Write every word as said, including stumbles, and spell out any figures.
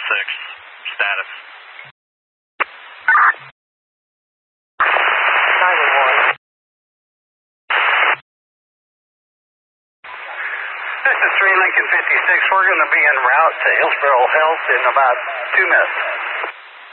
six. Status. nine one one. This is three Lincoln fifty-six. We're going to be en route to Hillsboro Health in about two minutes.